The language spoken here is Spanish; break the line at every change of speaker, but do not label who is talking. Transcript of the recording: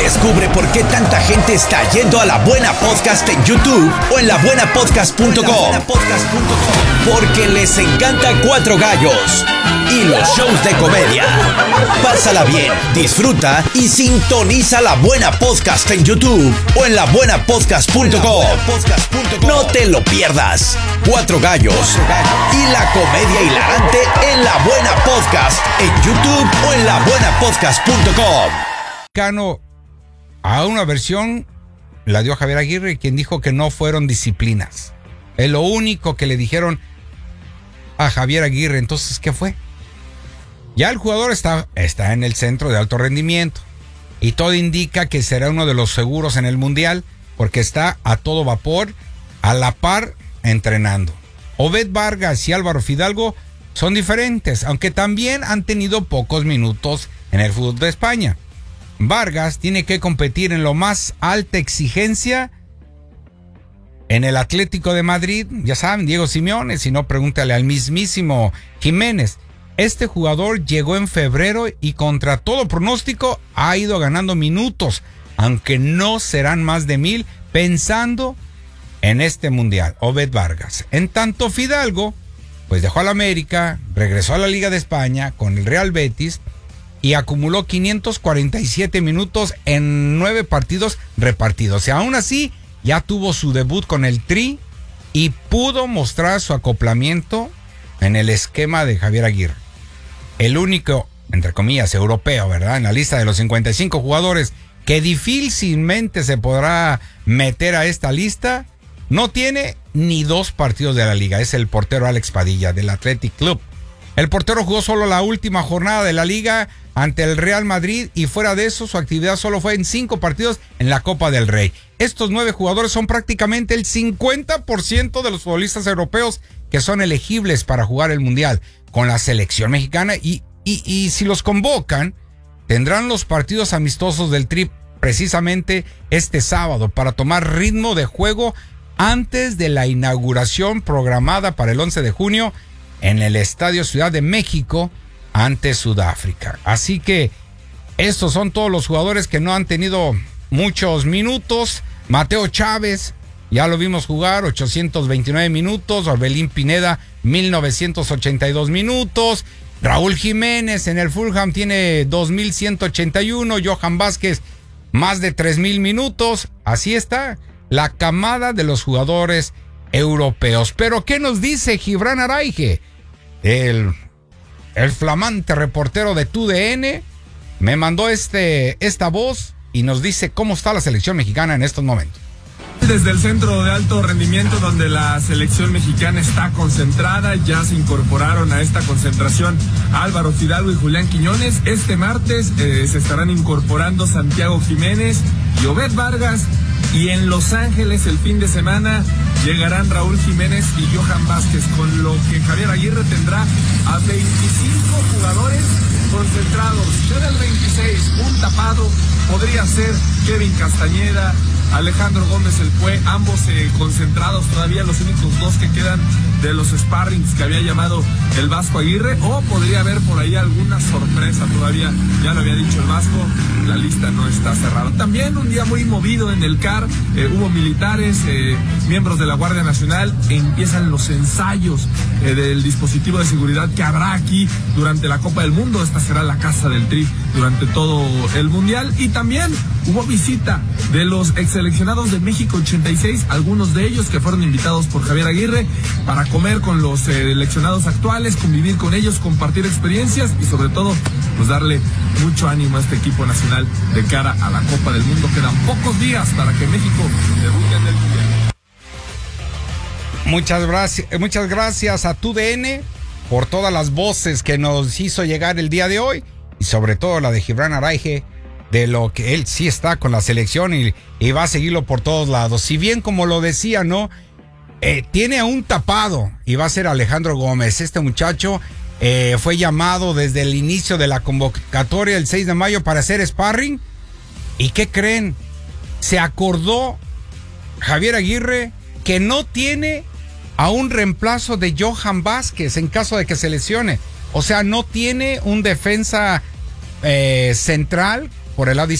Descubre por qué tanta gente está yendo a La Buena Podcast en YouTube o en labuenapodcast.com. Porque les encanta Cuatro Gallos y los shows de comedia. Pásala bien, disfruta y sintoniza La Buena Podcast en YouTube o en labuenapodcast.com. No te lo pierdas. Cuatro Gallos y la comedia hilarante en La Buena Podcast en YouTube o en labuenapodcast.com.
Cano, a una versión la dio Javier Aguirre, quien dijo que no fueron disciplinas. Es lo único que le dijeron a Javier Aguirre. Entonces, ¿qué fue? Ya el jugador está en el centro de alto rendimiento y todo indica que será uno de los seguros en el Mundial porque está a todo vapor, a la par, entrenando. Obed Vargas y Álvaro Fidalgo son diferentes, aunque también han tenido pocos minutos en el fútbol de España. Vargas tiene que competir en lo más alta exigencia en el Atlético de Madrid. Ya saben, Diego Simeone, si no, pregúntale al mismísimo Jiménez. Este jugador llegó en febrero y contra todo pronóstico ha ido ganando minutos, aunque no serán más de 1000, pensando en este Mundial. Obed Vargas. En tanto, Fidalgo, pues dejó al América, regresó a la Liga de España con el Real Betis y acumuló 547 minutos en 9 partidos repartidos. Y aún así, ya tuvo su debut con el Tri y pudo mostrar su acoplamiento en el esquema de Javier Aguirre. El único, entre comillas, europeo, ¿verdad?, en la lista de los 55 jugadores que difícilmente se podrá meter a esta lista, no tiene ni 2 partidos de la liga. Es el portero Alex Padilla del Athletic Club. El portero jugó solo la última jornada de la liga ante el Real Madrid y fuera de eso su actividad solo fue en 5 partidos en la Copa del Rey. Estos 9 jugadores son prácticamente el 50% de los futbolistas europeos que son elegibles para jugar el Mundial con la selección mexicana y si los convocan tendrán los partidos amistosos del Tri precisamente este sábado para tomar ritmo de juego antes de la inauguración programada para el 11 de junio en el Estadio Ciudad de México ante Sudáfrica. Así que estos son todos los jugadores que no han tenido muchos minutos. Mateo Chávez, ya lo vimos jugar, 829 minutos. Orbelín Pineda, 1982 minutos. Raúl Jiménez en el Fulham tiene 2181. Johan Vázquez, más de 3000 minutos. Así está la camada de los jugadores europeos. Pero ¿qué nos dice Gibran Araige? El flamante reportero de TUDN me mandó esta voz y nos dice cómo está la selección mexicana en estos momentos.
Desde el centro de alto rendimiento donde la selección mexicana está concentrada, ya se incorporaron a esta concentración Álvaro Fidalgo y Julián Quiñones. Este martes se estarán incorporando Santiago Jiménez y Obed Vargas. Y en Los Ángeles el fin de semana llegarán Raúl Jiménez y Johan Vázquez, con lo que Javier Aguirre tendrá a 25 jugadores concentrados. En el 26, un tapado podría ser Kevin Castañeda, Alejandro Gómez el Pue, ambos concentrados todavía, los únicos 2 que quedan de los sparrings que había llamado el Vasco Aguirre, o podría haber por ahí alguna sorpresa todavía, ya lo había dicho el Vasco, la lista no está cerrada. También un día muy movido en el CAR, hubo militares, miembros de la Guardia Nacional, empiezan los ensayos del dispositivo de seguridad que habrá aquí durante la Copa del Mundo. Esta será la casa del Tri durante todo el Mundial. Y también hubo visita de los exseleccionados de México 86, algunos de ellos que fueron invitados por Javier Aguirre para comer con los seleccionados actuales, convivir con ellos, compartir experiencias y sobre todo pues darle mucho ánimo a este equipo nacional de cara a la Copa del Mundo. Quedan pocos días para que México debute en el Mundial.
Muchas gracias a TUDN por todas las voces que nos hizo llegar el día de hoy y sobre todo la de Gibran Araige, de lo que él sí está con la selección y va a seguirlo por todos lados. Si bien, como lo decía, ¿no? Tiene a un tapado y va a ser Alejandro Gómez. Este muchacho fue llamado desde el inicio de la convocatoria el 6 de mayo para hacer sparring. ¿Y qué creen? Se acordó Javier Aguirre que no tiene a un reemplazo de Johan Vázquez en caso de que se lesione. O sea, no tiene un defensa central por el lado